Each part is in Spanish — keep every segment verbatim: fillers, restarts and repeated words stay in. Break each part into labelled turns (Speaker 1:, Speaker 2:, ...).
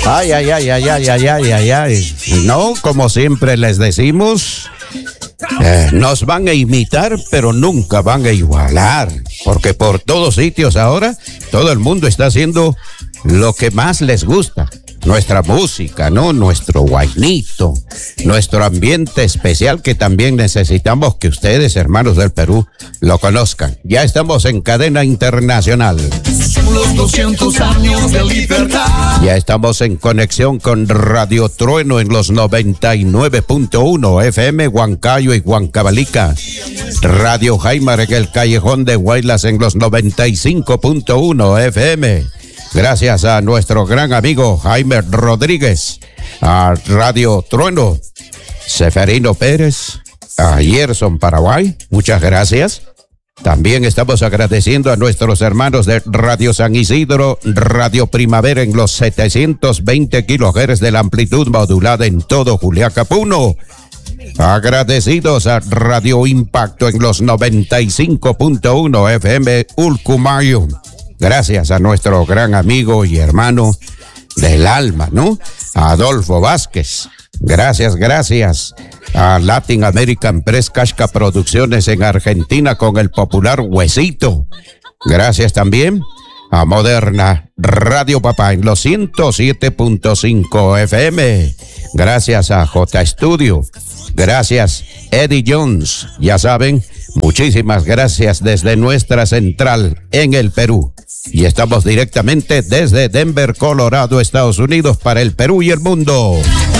Speaker 1: Ay, ay, ay, ay, ay, ay, ay, ay, ay. No, como siempre les decimos, eh, nos van a imitar, pero nunca van a igualar. Porque por todos sitios ahora, todo el mundo está haciendo lo que más les gusta. Nuestra música, ¿no? Nuestro guainito, nuestro ambiente especial que también necesitamos que ustedes, hermanos del Perú, lo conozcan. Ya estamos en cadena internacional.
Speaker 2: Los doscientos años de libertad.
Speaker 1: Ya estamos en conexión con Radio Trueno en los noventa y nueve punto uno F M Huancayo y Huancavelica. Radio Jaimar en el Callejón de Huaylas en los noventa y cinco punto uno F M. Gracias a nuestro gran amigo Jaime Rodríguez, a Radio Trueno, Seferino Pérez, a Gerson Paraguay, muchas gracias. También estamos agradeciendo a nuestros hermanos de Radio San Isidro, Radio Primavera en los setecientos veinte kilohertz de la amplitud modulada en todo Juliaca Puno. Agradecidos a Radio Impacto en los noventa y cinco punto uno F M Ulcumayo. Gracias a nuestro gran amigo y hermano del alma, ¿no? A Adolfo Vázquez. Gracias, gracias a Latin American Press Casca Producciones en Argentina con el popular Huesito. Gracias también a Moderna Radio Papá en los ciento siete punto cinco F M. Gracias a J Studio. Gracias Eddie Jones. Ya saben, muchísimas gracias desde nuestra central en el Perú. Y estamos directamente desde Denver, Colorado, Estados Unidos, para el Perú y el mundo.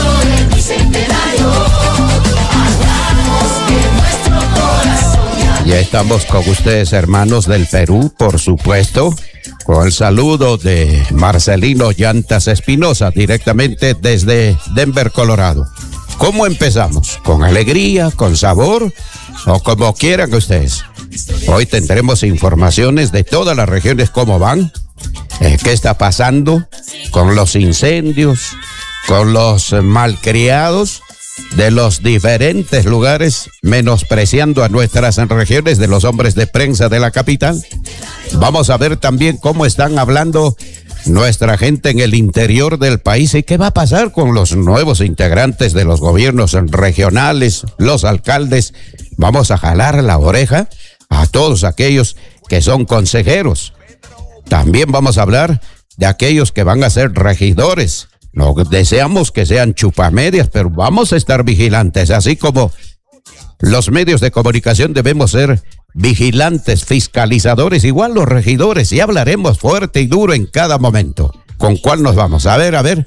Speaker 1: Ya estamos con ustedes, hermanos del Perú, por supuesto, con el saludo de Marcelino Llantas Espinosa, directamente desde Denver, Colorado. ¿Cómo empezamos? ¿Con alegría, con sabor o como quieran ustedes? Hoy tendremos informaciones de todas las regiones, cómo van, eh, qué está pasando con los incendios, con los malcriados de los diferentes lugares, menospreciando a nuestras regiones de los hombres de prensa de la capital. Vamos a ver también cómo están hablando nuestra gente en el interior del país y qué va a pasar con los nuevos integrantes de los gobiernos regionales, los alcaldes. Vamos a jalar la oreja a todos aquellos que son consejeros. También vamos a hablar de aquellos que van a ser regidores. No deseamos que sean chupamedias, pero vamos a estar vigilantes, así como los medios de comunicación debemos ser vigilantes, fiscalizadores, igual los regidores, y hablaremos fuerte y duro en cada momento. ¿Con cuál nos vamos? A ver, a ver,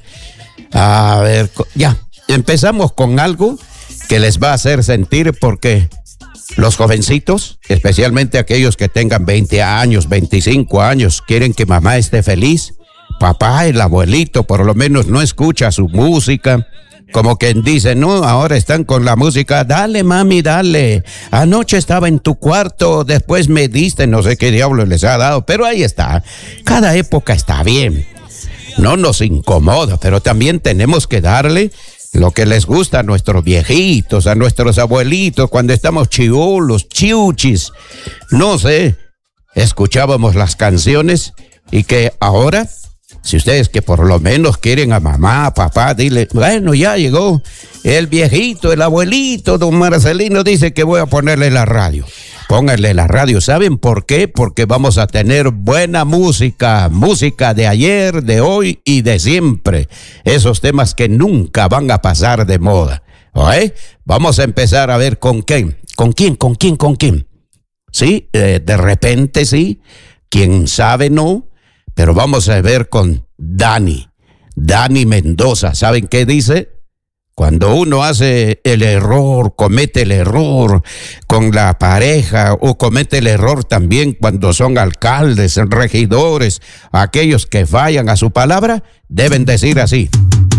Speaker 1: a ver, ya, empezamos con algo que les va a hacer sentir, porque los jovencitos, especialmente aquellos que tengan veinte años, veinticinco años, quieren que mamá esté feliz. Papá, el abuelito, por lo menos no escucha su música. Como quien dice, no, ahora están con la música, dale mami, dale. Anoche estaba en tu cuarto, después me diste, no sé qué diablo les ha dado, pero ahí está. Cada época está bien. No nos incomoda, pero también tenemos que darle lo que les gusta a nuestros viejitos, a nuestros abuelitos, cuando estamos chivolos, chiuchis. No sé, escuchábamos las canciones y que ahora, si ustedes que por lo menos quieren a mamá, a papá, dile, bueno, ya llegó el viejito, el abuelito, don Marcelino dice que voy a ponerle la radio. Pónganle la radio. ¿Saben por qué? Porque vamos a tener buena música, música de ayer, de hoy y de siempre. Esos temas que nunca van a pasar de moda. ¿Oye? Vamos a empezar a ver con quién, con quién, con quién, con quién. Sí, eh, de repente sí, quién sabe no, pero vamos a ver con Dani, Dani Mendoza. ¿Saben qué dice? Cuando uno hace el error, comete el error con la pareja o comete el error también cuando son alcaldes, regidores, aquellos que fallan a su palabra, deben decir así: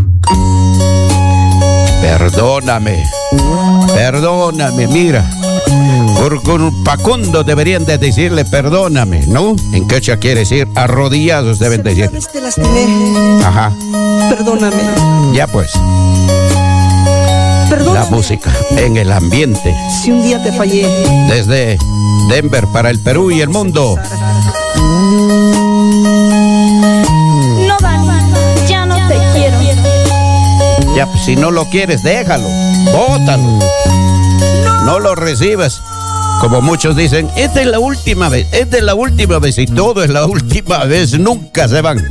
Speaker 1: perdóname, perdóname, mira. Por Pacundo deberían de decirle perdóname, ¿no? En quechua quiere decir arrodillados deben decir.
Speaker 3: Te lastimé.
Speaker 1: Ajá.
Speaker 3: Perdóname.
Speaker 1: Ya pues.
Speaker 3: Perdóname.
Speaker 1: La música en el ambiente.
Speaker 3: Si un día te fallé.
Speaker 1: Desde Denver para el Perú y el mundo.
Speaker 4: No, Dani, ya no te quiero.
Speaker 1: Ya, si no lo quieres, déjalo, bótalo. No lo recibas. Como muchos dicen, esta es la última vez, esta es la última vez, y todo es la última vez, nunca se van.